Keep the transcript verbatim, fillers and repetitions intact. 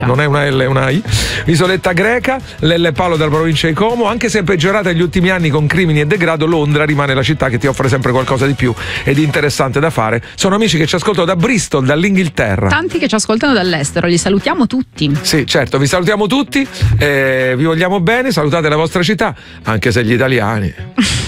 non è una L, è una I. Isoletta greca, l'Elle Palo della provincia di Como. Anche se è peggiorata negli ultimi anni con crimini e degrado, Londra rimane la città che ti offre sempre qualcosa di più e di interessante da fare. Sono amici che ci ascoltano da Bristol, dall'Inghilterra. Tanti che ci ascoltano dall'estero, li salutiamo tutti. Sì, certo, vi salutiamo tutti, eh, vi vogliamo bene, salutate la vostra città, anche se gli italiani